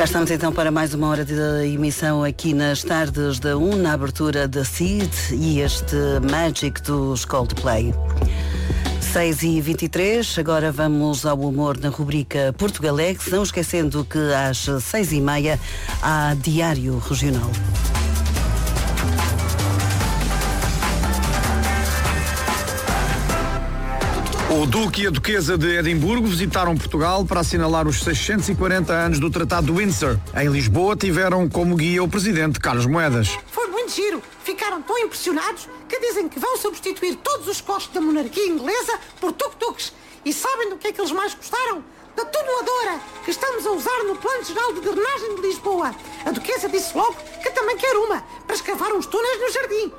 Cá estamos então para mais uma hora de emissão aqui nas tardes da 1, na abertura da Seed e este Magic dos Coldplay. 6h23, agora vamos ao humor na rubrica Portugalex, não esquecendo que às 6h30 há Diário Regional. O Duque e a Duquesa de Edimburgo visitaram Portugal para assinalar os 640 anos do Tratado de Windsor. Em Lisboa tiveram como guia o presidente Carlos Moedas. Foi muito giro. Ficaram tão impressionados que dizem que vão substituir todos os costos da monarquia inglesa por tuk-tuks. E sabem do que é que eles mais gostaram? Da tuneladora que estamos a usar no Plano Geral de Drenagem de Lisboa. A Duquesa disse logo que também quer uma para escavar uns túneis no jardim.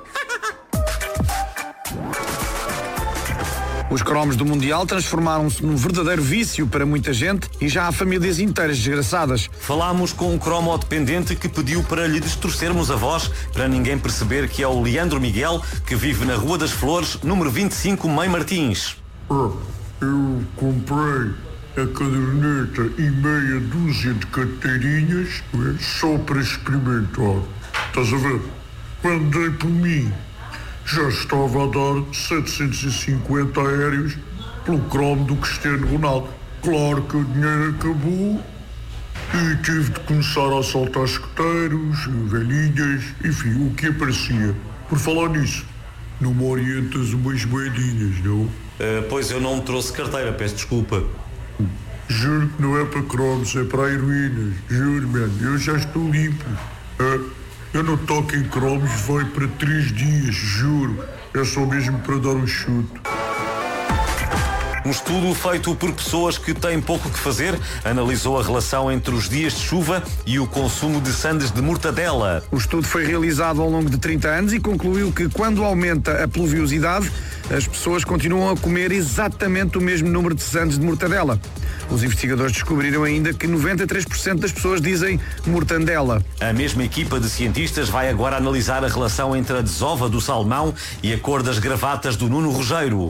Os cromos do Mundial transformaram-se num verdadeiro vício para muita gente e já há famílias inteiras desgraçadas. Falámos com um cromo-dependente que pediu para lhe distorcermos a voz para ninguém perceber que é o Leandro Miguel, que vive na Rua das Flores, número 25, Mãe Martins. Eu comprei a caderneta e meia dúzia de carteirinhas só para experimentar. Estás a ver? Quando dei por mim, já estava a dar 750 aéreos pelo cromo do Cristiano Ronaldo. Claro que o dinheiro acabou e tive de começar a assaltar escoteiros, velhinhas, enfim, o que aparecia. Por falar nisso, não me orientas umas moedinhas, não? Pois eu não trouxe carteira, peço desculpa. Juro que não é para cromos, é para heroínas. Juro, mano, eu já estou limpo. Eu não toco em cromos, vai para 3 dias, juro. É só mesmo para dar um chute. Um estudo feito por pessoas que têm pouco que fazer analisou a relação entre os dias de chuva e o consumo de sandes de mortadela. O estudo foi realizado ao longo de 30 anos e concluiu que quando aumenta a pluviosidade, as pessoas continuam a comer exatamente o mesmo número de sandes de mortadela. Os investigadores descobriram ainda que 93% das pessoas dizem mortandela. A mesma equipa de cientistas vai agora analisar a relação entre a desova do salmão e a cor das gravatas do Nuno Rogério.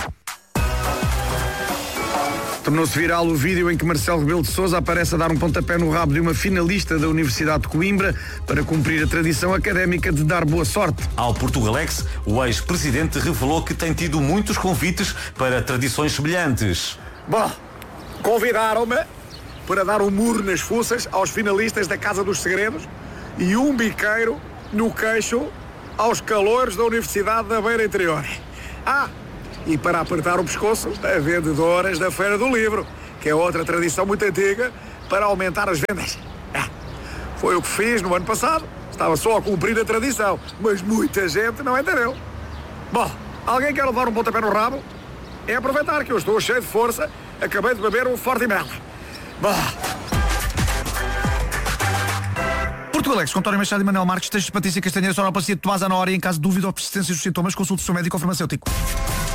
Tornou-se viral o vídeo em que Marcelo Rebelo de Sousa aparece a dar um pontapé no rabo de uma finalista da Universidade de Coimbra para cumprir a tradição académica de dar boa sorte. Ao Portugalex, o ex-presidente revelou que tem tido muitos convites para tradições semelhantes. Bom, convidaram-me para dar um murro nas fuças aos finalistas da Casa dos Segredos e um biqueiro no queixo aos calouros da Universidade da Beira Interior. E para apertar o pescoço, a vendedoras da Feira do Livro, que é outra tradição muito antiga para aumentar as vendas. Foi o que fiz no ano passado. Estava só a cumprir a tradição, mas muita gente não entendeu. Bom, alguém quer levar um pontapé no rabo? É aproveitar que eu estou cheio de força. Acabei de beber um forte mel. Portugalex, com António Machado e Manuel Marques, textos de Patrícia Castanheira, sonoplastia de Tomás Anora e em caso de dúvida ou persistência dos sintomas, consulte o seu médico ou farmacêutico.